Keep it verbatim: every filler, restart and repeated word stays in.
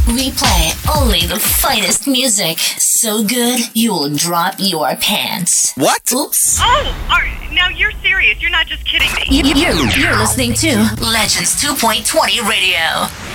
We play only the finest music. So good, you'll drop your pants. What? Oops. Oh, are, now you're serious. You're not just kidding me. You, you, you're listening to Legends two point twenty Radio.